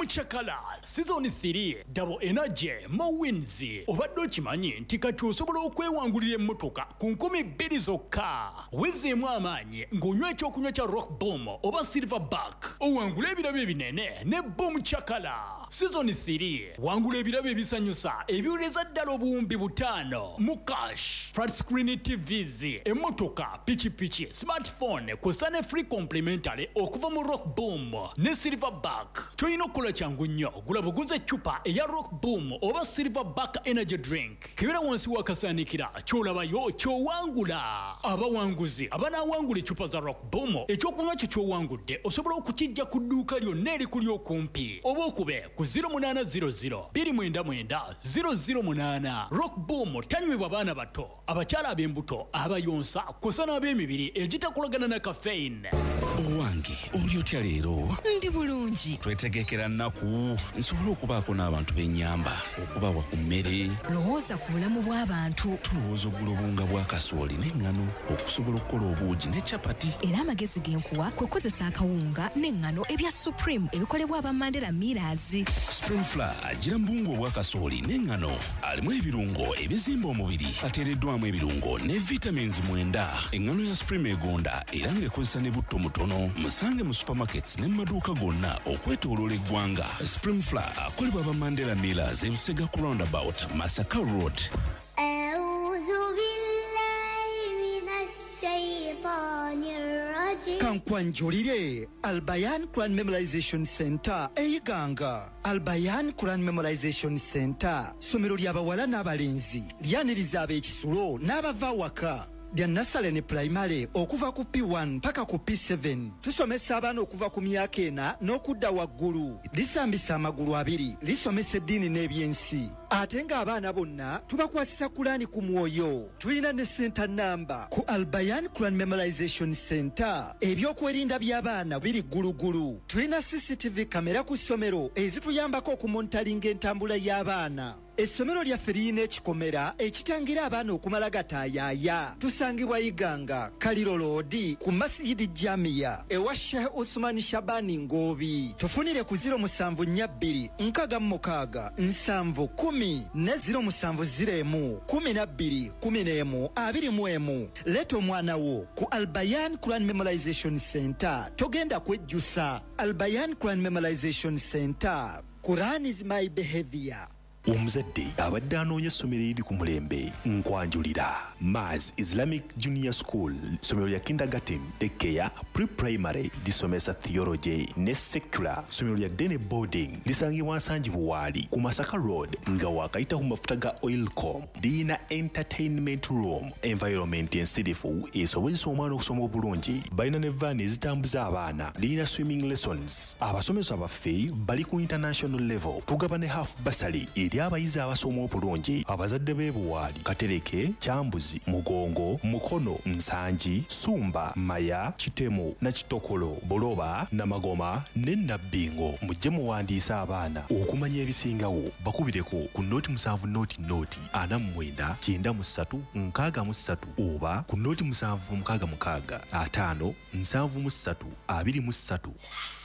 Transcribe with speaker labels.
Speaker 1: Boom Chakalal Season 3 Double Energy Mowins obadde okimanyi nti kati osobola okwewangulira emmotoka ku 2,000 zokka wezeemu amaanyi ng'onywa ekyokunywa kya Rock Boom oba Silverback owangula ebirabo ebinene ne Boom Chakala Season 3 wangula ebirabo ebisanyusa ebiwuleza ddala obuwumbi 5 mu cash flat screen TVs emmotoka pichipichi smartphone kusane free complimentary okuva mu Rock Boom ne Silverback toyina okukola kyangu nnyo gula buguze chupa eya Rock Boom oba Silverback energy drink kibera wansi wakasaanikira kyolabayo kyowangula abawanguzi abanawangula chupa za Rock Boom ekyokunywa kyo kyowangudde osobola okukijja ku dduuka lyonna erikuli okumpi oba okube ku 0800 299 008 Rock Boom tanywebwa baana bato abakyala ab'embuto abayonsa kusana ab'emibiri egitakolagana na caffeine.
Speaker 2: Owange oli otya leero?
Speaker 3: Ndi bulungi.
Speaker 2: Twetegekera nnaku nsobola okubaako n'abantu b'ennyamba okubawa ku mmere.
Speaker 3: Lowooza ku bulamu bw'abantu.
Speaker 2: Tulowooza oggula obunga bwa kasooli n'eŋŋano okusobola okukola obuugi ne capati.
Speaker 3: Era amagezi g'enkuwa kwe kukozesa akawunga n'eŋŋano ebya Supreme ebikolebwa aba Mandela Millers.
Speaker 2: Spring Flour agira mu bunga obwa kasooli n'eŋŋano alimu ebirungo ebizimba omubiri ateereddwamu ebirungo ne vitamins 9. Eŋŋano ya Supreme egonda era ng'ekozesa ne butto mutono. Musange mu supermarkets ne mu maduuka gonna okwetooloola eggwanga. Spring Flour akolebwa aba Mandela Millers ebusega ku roundabout Masaka Road.
Speaker 4: Kankwanjulire Albayan Quran Memorization Center eyiganga. Albayan Quran Memorization Center somero ly'abawala n'abalenzi lyaniriza ab'ekisulo n'abava waka lya nasale ne primary okuva ku P1 paka ku P7 tusomesa abaana okuva ku myaka 4 n'okudda waggulu lisambisa amagulu abiri lisomesa eddiini n'ebyensi ate ng'abaana bonna tubakwasisa Kurani ku mwoyo. Tulina ne center number ku Albayan Quran Memorization Center ebyokwerinda by'abaana biri gulugulu. Tulina CCTV kamera ku ssomero ezituyambako okumontalinga entambula y'abaana. Essomero lyaffe liyina ekikomera ekitangira abaana okumala gatayaaya. Tusangibwa Iganga Kaliro Road ku Masjidi Jamia ewa Sheikh Uthman Shabani Ngobi. Tufunire ku 0742 nkaaga 710 ne 0701 12 11 21. Leto omwana wo ku Albayan Quran Memorization Center togenda kwejjusa. Albayan Quran Memorization Center. Quran is my behavior.
Speaker 5: Omuzadde abadde anoonya essomero eriri ku mulembe nkwanjulira Maz Islamic Junior School ssomero lya kindergarten daycare pre-primary lisomesa theology ne secular ssomero lya dene boarding lisangibwa Nsangi Buwaali ku Masaka Road nga wakayita ku mafuta ga Oilcom. Liyina entertainment room environment ensirifu esobozesa omwana okusoma obulungi. Balina ne vaani ezitambuza abaana. Liyina swimming lessons. Abasomesa baffe bali ku international level. Tugaba ne half bursary eri abayizi abasoma obulungi. Abazadde b'e Buwaali Katereke, Kyambuzi, Mugongo, Mukono, Nsangi, Sumba, Maya, Kitemu na Kitokolo, Boloba, Namagoma ne Nabbingo mujje muwandiisa abaana okumanya ebisingawo. Bakubireko ku noti 7 noti 49 93 63 oba ku noti 7 66 5 73 23.